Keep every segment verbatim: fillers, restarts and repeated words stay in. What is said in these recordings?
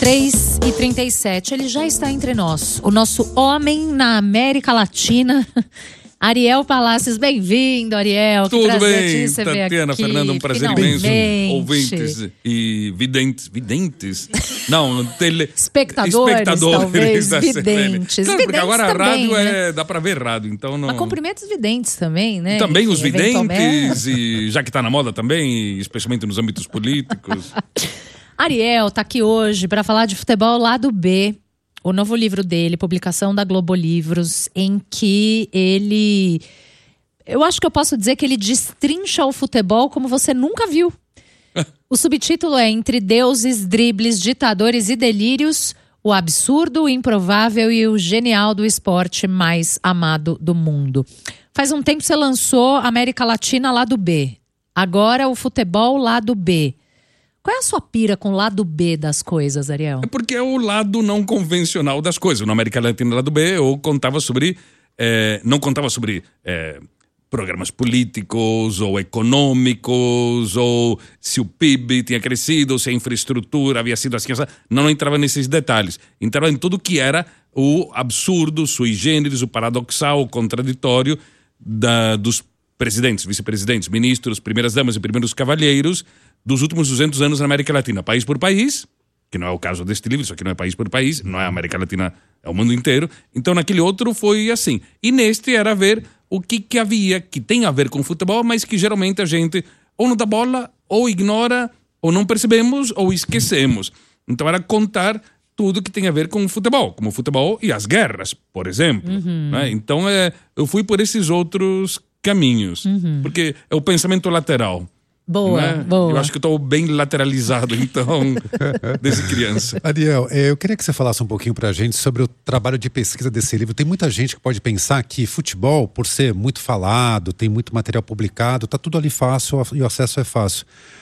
três e trinta e sete, ele já está entre nós. O nosso homem na América Latina, Ariel Palacios. Bem-vindo, Ariel. Tudo que prazer bem, te receber Tatiana, aqui, Fernanda, um prazer finalmente. imenso. Ouvintes e videntes. Videntes? Não, tele... Espectadores, espectadores talvez, da videntes. Claro, porque videntes agora também, a rádio né? é... dá pra ver rádio, então não... Mas cumprimentos videntes também, né? Também Enfim, os videntes, e já que tá na moda também, especialmente nos âmbitos políticos. Ariel tá aqui hoje para falar de futebol Lado B, o novo livro dele, publicação da Globo Livros, em que ele... Eu acho que eu posso dizer que ele destrincha o futebol como você nunca viu. O subtítulo é Entre Deuses, Dribles, Ditadores e Delírios, o absurdo, o improvável e o genial do esporte mais amado do mundo. Faz um tempo você lançou América Latina Lado B. Agora o futebol Lado B. Qual é a sua pira com o lado B das coisas, Ariel? É porque é o lado não convencional das coisas. Na América Latina, lado B, eu contava sobre... É, não contava sobre é, programas políticos ou econômicos, ou se o P I B tinha crescido, se a infraestrutura havia sido assim. Não, não entrava nesses detalhes. Entrava em tudo que era o absurdo, sui generis, o paradoxal, o contraditório da, dos presidentes, vice-presidentes, ministros, primeiras-damas e primeiros cavalheiros dos últimos duzentos anos na América Latina, país por país, que não é o caso deste livro, isso aqui não é país por país, não é a América Latina, é o mundo inteiro. Então naquele outro foi assim. E neste era ver o que, que havia, que tem a ver com futebol, mas que geralmente a gente ou não dá bola, ou ignora, ou não percebemos, ou esquecemos. Então era contar tudo que tem a ver com o futebol, como o futebol e as guerras, por exemplo. Uhum. Né? Então é, eu fui por esses outros caminhos, uhum. porque é o pensamento lateral. Boa, né? boa. Eu acho que eu estou bem lateralizado, então, desde criança. Ariel, eu queria que você falasse um pouquinho pra gente sobre o trabalho de pesquisa desse livro. Tem muita gente que pode pensar que futebol, por ser muito falado, tem muito material publicado, tá tudo ali fácil e o acesso é fácil.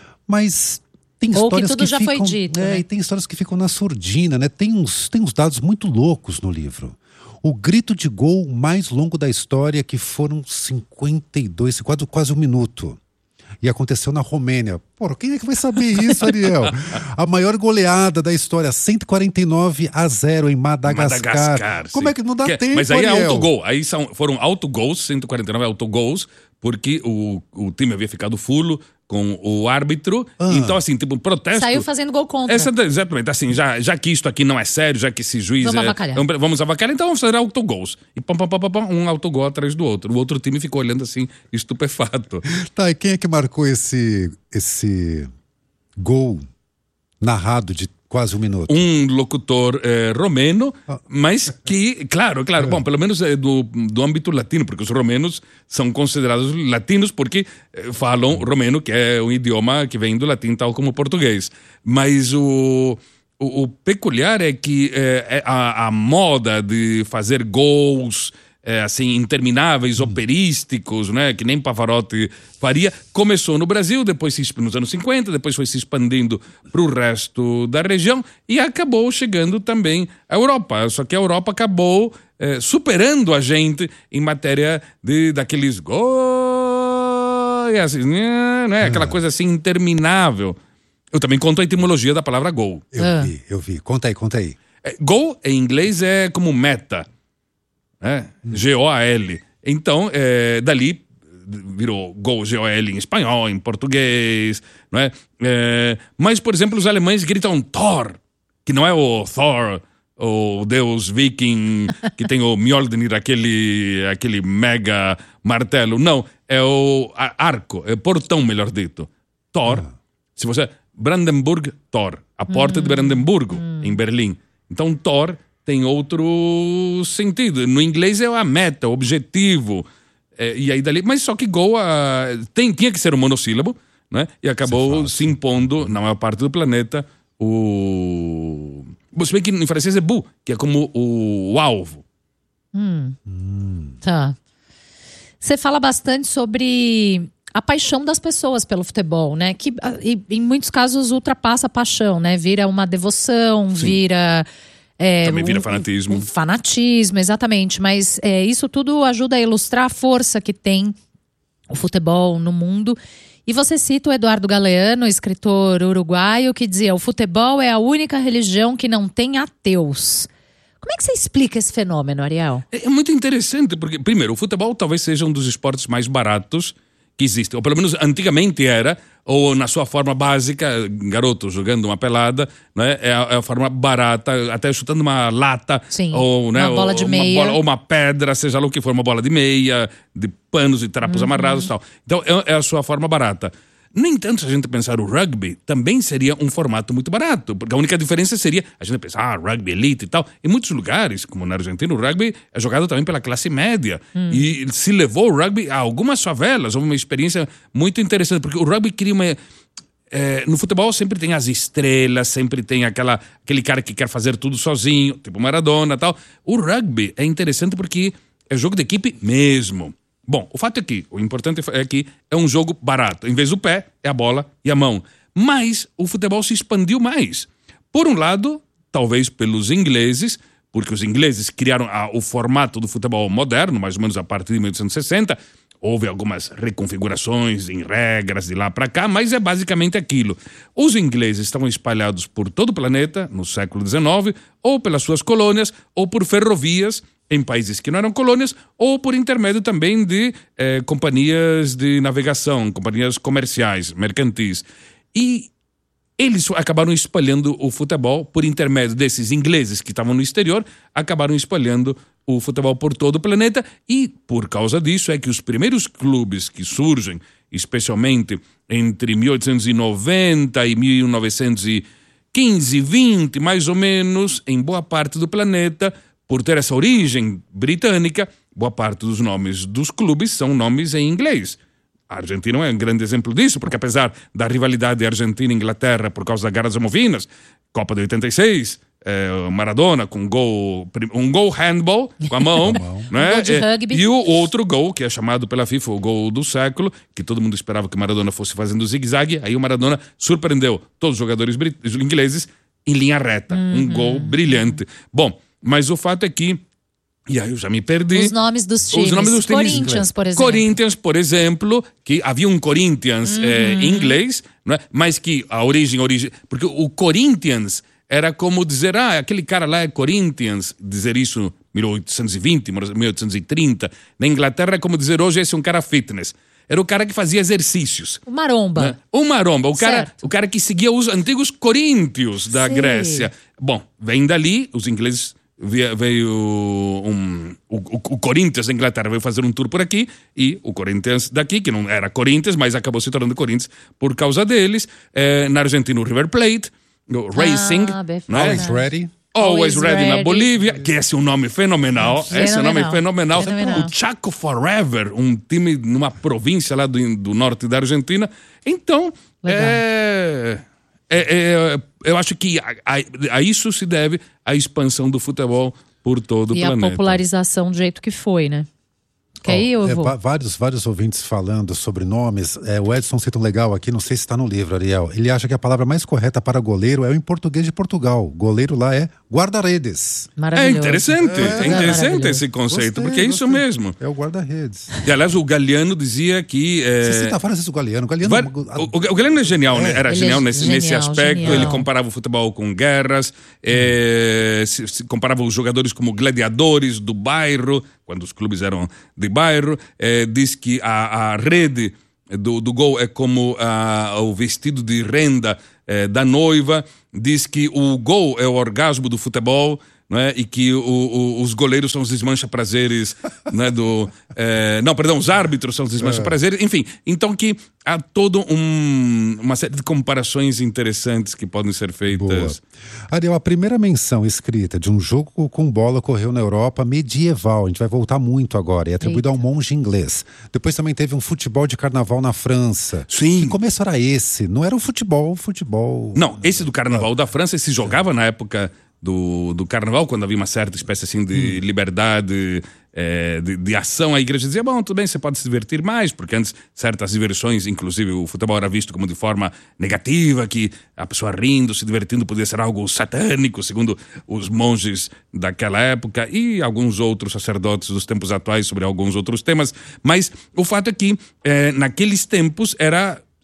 Mas tem Ou histórias que tudo que já ficam, foi dito, é, né? E tem histórias que ficam na surdina, né? Tem uns, tem uns dados muito loucos no livro. O grito de gol mais longo da história, que foram cinquenta e dois, quase, quase um minuto. E aconteceu na Romênia. Pô, quem é que vai saber isso, Ariel? A maior goleada da história, cento e quarenta e nove a zero em Madagascar. Madagascar, Como sim. é que não dá que, tempo, Mas aí Ariel? é autogol. Aí são, foram autogols, cento e quarenta e nove autogols, porque o, o time havia ficado fulo com o árbitro. Ah. Então, assim, tipo, um protesto... Saiu fazendo gol contra. Essa, exatamente, assim, já, já que isto aqui não é sério, já que esse juiz... Vamos é, avacalhar. é um, vamos avacalhar, então vamos fazer autogols. E pam, pam, pam, pam, pam, um autogol atrás do outro. O outro time ficou olhando assim, estupefato. Tá, e quem é que marcou esse, esse gol narrado de quase um minuto? Um locutor eh, romeno, Ah. mas que, claro, claro, bom, pelo menos é do, do âmbito latino, porque os romenos são considerados latinos porque eh, falam romeno, que é um idioma que vem do latim, tal como o português. Mas o, o, o peculiar é que eh, a, a moda de fazer gols... É, assim, intermináveis, operísticos, né, que nem Pavarotti faria, começou no Brasil, depois se nos anos cinquenta, depois foi se expandindo para o resto da região e acabou chegando também à Europa. Só que a Europa acabou é, superando a gente em matéria de, daqueles gols, assim, né, aquela coisa assim interminável. Eu também conto a etimologia da palavra gol. Eu Ah. vi, eu vi. Conta aí, conta aí. É, gol em inglês é como meta. É, G O A L. Então, é, dali virou gol G O L em espanhol, em português, não é? É, mas, por exemplo, os alemães gritam Thor, que não é o Thor, o deus viking que tem o Mjolnir, aquele, aquele mega martelo. Não, é o arco, é portão, melhor dito. Thor, ah. se você... Brandenburg, Thor. A porta hum. de Brandemburgo, hum. em Berlim. Então, Thor... tem outro sentido. No inglês é a meta, o objetivo. É, e aí dali, mas só que gol a, tem, tinha que ser um monossílabo, né? E acabou se impondo, na maior parte do planeta, o... Você vê que em francês é but, que é como o, o alvo. Hum. Hum. Tá. Você fala bastante sobre a paixão das pessoas pelo futebol, né? Que e, em muitos casos ultrapassa a paixão, né? Vira uma devoção, Sim. vira... É, Também vira um, fanatismo. Um fanatismo, exatamente. Mas é, isso tudo ajuda a ilustrar a força que tem o futebol no mundo. E você cita o Eduardo Galeano, escritor uruguaio, que dizia: o futebol é a única religião que não tem ateus. Como é que você explica esse fenômeno, Ariel? É muito interessante, porque, primeiro, o futebol talvez seja um dos esportes mais baratos que existe, ou pelo menos antigamente era, ou na sua forma básica, garoto jogando uma pelada, né, é, a, é a forma barata, até chutando uma lata, Sim, ou, né, uma bola de ou, meia. uma bola, ou uma pedra, seja lá o que for, uma bola de meia, de panos e trapos uhum. amarrados e tal. Então é, é a sua forma barata. No entanto, se a gente pensar o rugby, também seria um formato muito barato, porque a única diferença seria a gente pensar, ah, rugby elite e tal. Em muitos lugares, como na Argentina, o rugby é jogado também pela classe média. Hum. E se levou o rugby a algumas favelas. Houve uma experiência muito interessante, porque o rugby cria uma... É, no futebol sempre tem as estrelas, sempre tem aquela, aquele cara que quer fazer tudo sozinho, tipo Maradona e tal. O rugby é interessante porque é jogo de equipe mesmo. Bom, o fato é que, o importante é que é um jogo barato. Em vez do pé, é a bola e a mão. Mas o futebol se expandiu mais. Por um lado, talvez pelos ingleses, porque os ingleses criaram a, o formato do futebol moderno, mais ou menos a partir de mil oitocentos e sessenta. Houve algumas reconfigurações em regras de lá para cá, mas é basicamente aquilo. Os ingleses estavam espalhados por todo o planeta, no século dezenove, ou pelas suas colônias, ou por ferrovias, em países que não eram colônias, ou por intermédio também de eh, companhias de navegação, companhias comerciais, mercantis. E eles acabaram espalhando o futebol por intermédio desses ingleses que estavam no exterior, acabaram espalhando o futebol por todo o planeta, e por causa disso é que os primeiros clubes que surgem, especialmente entre mil oitocentos e noventa e mil novecentos e quinze, vinte, mais ou menos, em boa parte do planeta, por ter essa origem britânica, boa parte dos nomes dos clubes são nomes em inglês. A Argentina é um grande exemplo disso, porque apesar da rivalidade Argentina-Inglaterra por causa das Guerras Malvinas, Copa de oitenta e seis, eh, Maradona com gol, um gol handball com a mão, né? Um gol de rugby. E o outro gol, que é chamado pela FIFA o gol do século, que todo mundo esperava que Maradona fosse fazendo zigue-zague, aí o Maradona surpreendeu todos os jogadores brit- ingleses em linha reta. Uhum. Um gol brilhante. Bom, mas o fato é que, e aí eu já me perdi. Os nomes dos times. Os nomes dos times. Corinthians, por exemplo. Corinthians, por exemplo, que havia um Corinthians uhum. eh, em inglês, não é? Mas que a origem, origem... Porque o Corinthians era como dizer, ah, aquele cara lá é Corinthians, dizer isso em mil oitocentos e vinte, mil oitocentos e trinta. Na Inglaterra é como dizer, hoje esse é um cara fitness. Era o cara que fazia exercícios. O maromba. Né? O maromba, o cara, o cara que seguia os antigos coríntios da Sim. Grécia. Bom, vem dali, os ingleses veio um, o, o Corinthians da Inglaterra veio fazer um tour por aqui, e o Corinthians daqui, que não era Corinthians, mas acabou se tornando Corinthians por causa deles. É, na Argentina o River Plate, o Racing, ah, né? Always Ready. Always, Always ready, ready na Bolívia, Always. que esse é um nome fenomenal. fenomenal. Esse é um nome fenomenal. fenomenal. O Chaco Forever, um time numa província lá do, do norte da Argentina. Então, é, é, é, eu acho que a, a, a isso se deve a expansão do futebol por todo e o planeta. E a popularização do jeito que foi, né? Que oh, aí eu vou... é, vários, vários ouvintes falando sobre nomes. É, o Edson cita um legal aqui, não sei se está no livro, Ariel. Ele acha que a palavra mais correta para goleiro é o em português de Portugal. Goleiro lá é guarda-redes. É interessante, é, é interessante esse conceito, gostei, porque é isso gostei. mesmo. É o guarda-redes. E aliás, o Galeano dizia que... É... Você cita várias vezes o Galeano. O Galeano, Var... o, o Galeano é genial, é. né? Era genial, nesse, genial nesse aspecto. Genial. Ele comparava o futebol com guerras, é, se, se comparava os jogadores como gladiadores do bairro, quando os clubes eram de bairro. É, diz que a, a rede do, do gol é como a, o vestido de renda é, da noiva. Diz que o gol é o orgasmo do futebol, não é? E que o, o, os goleiros são os desmancha-prazeres, né, do... É, não, perdão, os árbitros são os desmancha-prazeres, enfim. Então que há toda um, uma série de comparações interessantes que podem ser feitas. Boa. Ariel, a primeira menção escrita de um jogo com bola ocorreu na Europa medieval. A gente vai voltar muito agora. É atribuído Eita. a um monge inglês. Depois também teve um futebol de carnaval na França. Sim. Que começo era esse? Não era o futebol, futebol... Não, esse do carnaval da França se jogava na época... Do, do carnaval, quando havia uma certa espécie assim de hum. liberdade, é, de, de ação, a igreja dizia, bom, tudo bem, você pode se divertir mais, porque antes certas diversões, inclusive o futebol era visto como de forma negativa, que a pessoa rindo, se divertindo podia ser algo satânico, segundo os monges daquela época e alguns outros sacerdotes dos tempos atuais sobre alguns outros temas, mas o fato é que é, naqueles tempos era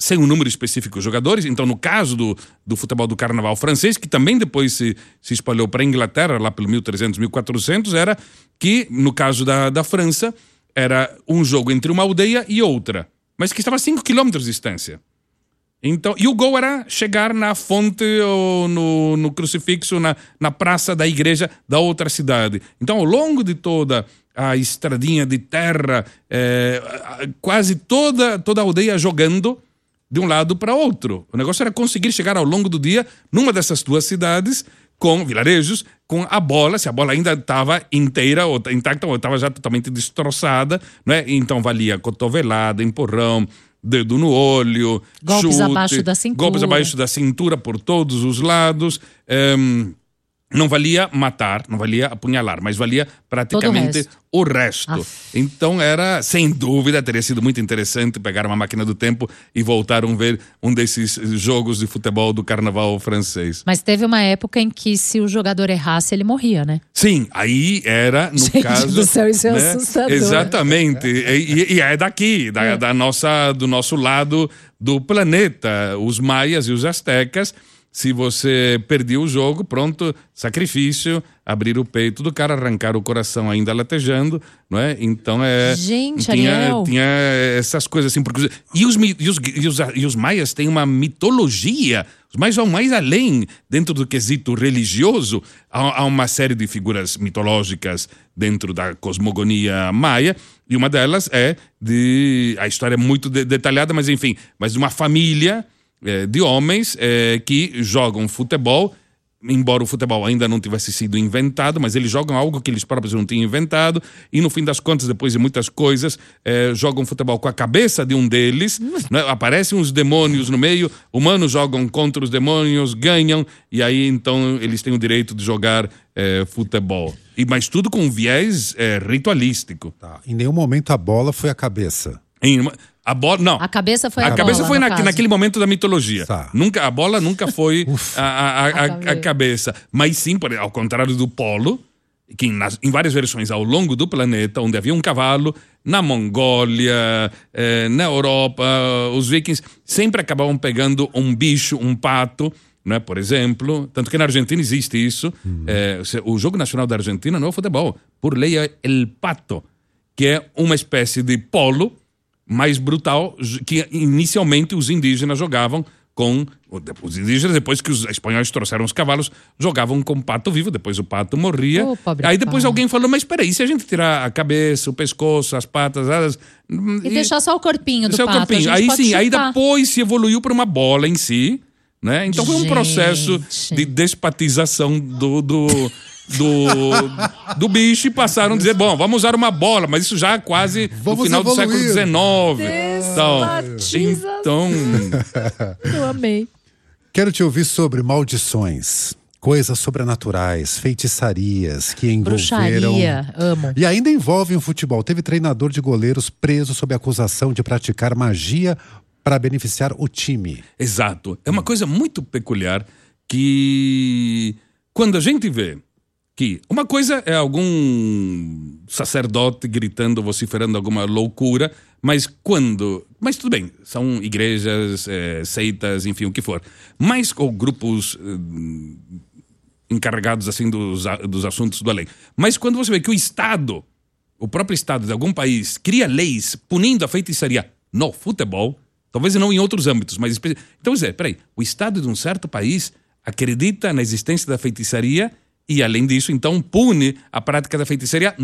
sem um número específico de jogadores. Então, no caso do, do futebol do carnaval francês, que também depois se, se espalhou para a Inglaterra, lá pelo mil e trezentos, mil e quatrocentos, era que, no caso da, da França, era um jogo entre uma aldeia e outra, mas que estava a cinco quilômetros de distância. Então, e o gol era chegar na fonte ou no, no crucifixo, na, na praça da igreja da outra cidade. Então, ao longo de toda a estradinha de terra, é, quase toda, toda a aldeia jogando de um lado para outro. O negócio era conseguir chegar ao longo do dia numa dessas duas cidades, com vilarejos, com a bola, se a bola ainda estava inteira ou intacta ou estava já totalmente destroçada, né? Então valia cotovelada, empurrão, dedo no olho, golpes chute, abaixo da cintura. golpes abaixo da cintura por todos os lados. Um, não valia matar, não valia apunhalar, mas valia praticamente resto. o resto. Aff. Então era, sem dúvida, teria sido muito interessante pegar uma máquina do tempo e voltar a ver um desses jogos de futebol do carnaval francês. Mas teve uma época em que se o jogador errasse, ele morria, né? Sim, aí era, no Gente caso... do céu, isso é né? assustador. Exatamente. E, e é daqui, da, É. da nossa, do nosso lado do planeta. Os maias e os astecas, se você perdia o jogo, pronto, sacrifício, abrir o peito do cara, arrancar o coração ainda latejando, não é? Então é... Gente, tinha, Ariel. tinha essas coisas assim. Porque, e, os, mi- e, os, e, os, e os maias têm uma mitologia. Os maias vão mais além, dentro do quesito religioso. Há, há uma série de figuras mitológicas dentro da cosmogonia maia, e uma delas é de... A história é muito de- detalhada, mas enfim, mas de uma família eh, de homens eh, que jogam futebol, embora o futebol ainda não tivesse sido inventado, mas eles jogam algo que eles próprios não tinham inventado, e no fim das contas, depois de muitas coisas, eh, jogam futebol com a cabeça de um deles, né? Aparecem os demônios no meio, humanos jogam contra os demônios, ganham, e aí então eles têm o direito de jogar eh, futebol. E, mas tudo com um viés eh, ritualístico. Tá. Em nenhum momento a bola foi a cabeça. Em uma- a bola, não. A cabeça foi a, A bola, cabeça foi no na- caso. naquele momento da mitologia. Tá. Nunca, a bola nunca foi a, a, a, a, cabeça. a cabeça. Mas sim, por- ao contrário do polo, que nas, em várias versões ao longo do planeta, onde havia um cavalo, na Mongólia, eh, na Europa, os vikings sempre acabavam pegando um bicho, um pato, né, por exemplo. Tanto que na Argentina existe isso. Eh, o jogo nacional da Argentina não é o futebol. Por lei é el pato, que é uma espécie de polo mais brutal, que inicialmente os indígenas jogavam com... Os indígenas, depois que os espanhóis trouxeram os cavalos, jogavam com pato vivo, depois o pato morria. Oh, pobre Aí depois pato. alguém falou, mas espera aí, se a gente tirar a cabeça, o pescoço, as patas... As, E deixar só o corpinho do seu pato. corpinho. A gente Aí pode sim, aí chutar. depois se evoluiu para uma bola em si, né? Então foi um Gente. processo de despatização do... do Do, do bicho, e passaram a dizer, bom, vamos usar uma bola, mas isso já quase Vamos no final evoluir. do século dezenove. Despatização. Então, Eu amei. Quero te ouvir sobre maldições, coisas sobrenaturais, feitiçarias que envolveram... Bruxaria, amo. E ainda envolvem o futebol. Teve treinador de goleiros preso sob acusação de praticar magia para beneficiar o time. exato. É uma coisa muito peculiar que, quando a gente vê que uma coisa é algum sacerdote gritando, vociferando alguma loucura, mas quando... Mas tudo bem, são igrejas, eh, seitas, enfim, o que for. Mas, ou grupos eh, encarregados, assim, dos, a- dos assuntos do além. Mas quando você vê que o Estado, o próprio Estado de algum país, cria leis punindo a feitiçaria no futebol, talvez não em outros âmbitos, mas... espe- Então, Zé, peraí, o Estado de um certo país acredita na existência da feitiçaria e, além disso, então, pune a prática da feitiçaria